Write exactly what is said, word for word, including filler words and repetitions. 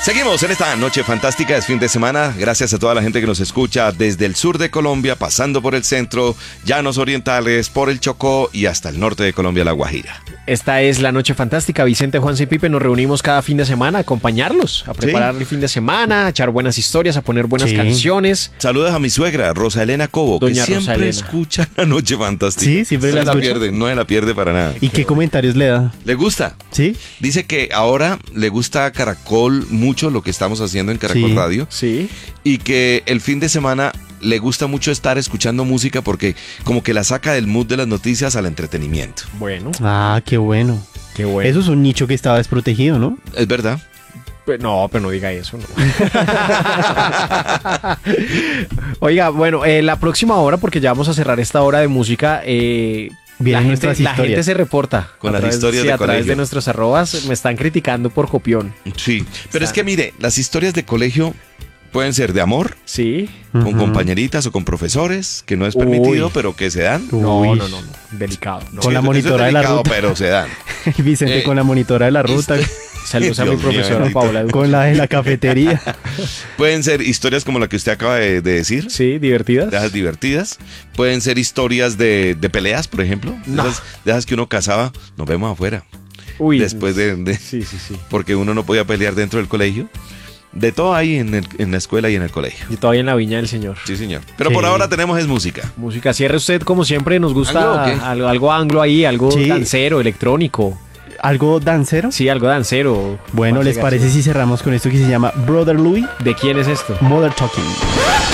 Seguimos en esta noche fantástica, es fin de semana. Gracias a toda la gente que nos escucha desde el sur de Colombia, pasando por el centro, llanos orientales, por el Chocó y hasta el norte de Colombia, La Guajira. Esta es la noche fantástica. Vicente, Juanse y Pipe, nos reunimos cada fin de semana a acompañarlos, a preparar ¿Sí? el fin de semana, a echar buenas historias, a poner buenas sí. canciones. Saludos a mi suegra, Rosa Elena Cobo, Doña que siempre Rosa Elena. escucha la noche fantástica. Sí, siempre no la, la pierde, no se la pierde para nada. ¿Y qué comentarios le da? ¿Le gusta? Sí. Dice que ahora le gusta a Caracol mucho lo que estamos haciendo en Caracol Sí. Radio. Sí. Y que el fin de semana le gusta mucho estar escuchando música porque como que la saca del mood de las noticias al entretenimiento. Bueno, Ah, qué bueno. qué bueno. Eso es un nicho que estaba desprotegido, ¿no? Es verdad. Pe- No, pero no diga eso, no. Oiga, bueno, eh, la próxima hora, porque ya vamos a cerrar esta hora de música, eh, Vienen la, gente, nuestras la historias. gente se reporta. Con a las través- historias sí, de a través colegio. de nuestros arrobas me están criticando por copión. Sí. Pero es que mire, las historias de colegio pueden ser de amor, Sí. con Ujú. compañeritas o con profesores, que no es permitido, Uy. pero que se dan. No, Uy. no, no, no. Delicado. No. Con la eso- eso es monitora de la delicado, ruta. pero se dan. Vicente Eh, con la monitora de la ruta, Saludos a mi Dios mío, profesora bendito. Paola. con la de la cafetería. Pueden ser historias como la que usted acaba de, de decir. Sí, divertidas. De esas divertidas. Pueden ser historias de, de peleas, por ejemplo. De, No. esas, de esas que uno cazaba, nos vemos afuera. Uy. Después de, de- Sí, sí, sí. porque uno no podía pelear dentro del colegio. De todo hay en, el- en la escuela y en el colegio. Y todavía en la viña del señor. Sí, señor. Pero Sí. por ahora tenemos es música. Música, cierre usted como siempre, nos gusta ¿Anglo o qué? algo, algo anglo ahí, algo Sí. dancero, electrónico. ¿Algo dancero? Sí, algo dancero. Bueno, ¿les parece si cerramos con esto que se llama Brother Louie? ¿De quién es esto? Mother Talking?